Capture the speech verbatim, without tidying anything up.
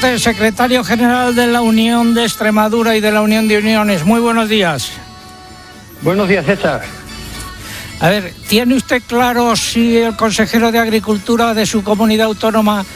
Cortés, secretario general de la Unión de Extremadura y de la Unión de Uniones. Muy buenos días. Buenos días, César. A ver, ¿tiene usted claro si el consejero de Agricultura de su comunidad autónoma